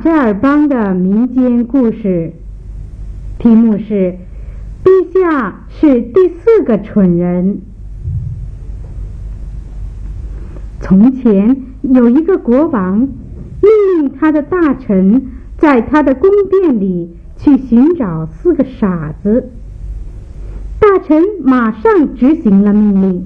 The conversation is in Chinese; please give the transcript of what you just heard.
扎尔邦的民间故事，题目是“陛下是第4个蠢人”。从前有一个国王，命令他的大臣在他的宫殿里去寻找4个傻子。大臣马上执行了命令，